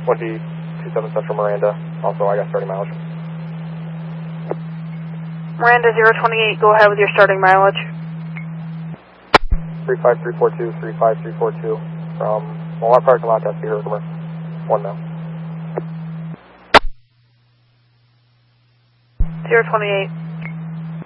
2027 Central Miranda. Also, I got starting mileage. Miranda 028, go ahead with your starting mileage. 35342, 35342 from Walmart parking lot to SP Herkimer. 1 now. 028.